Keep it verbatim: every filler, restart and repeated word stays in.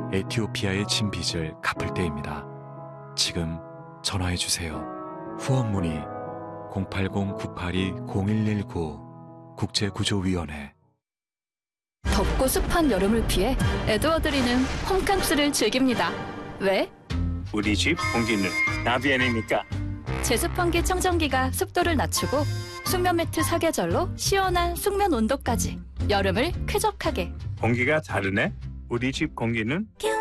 에티오피아의 진 빚을 갚을 때입니다. 지금 전화해 주세요. 후원 문의 공팔공 구팔이 공일일구 국제구조위원회. 덥고 습한 여름을 피해 에드워드리는 홈캉스를 즐깁니다. 왜? 우리 집 공기는 나비엔이니까. 제습환기 청정기가 습도를 낮추고 숙면 매트 사계절로 시원한 숙면 온도까지 여름을 쾌적하게. 공기가 다르네. 우리 집 공기는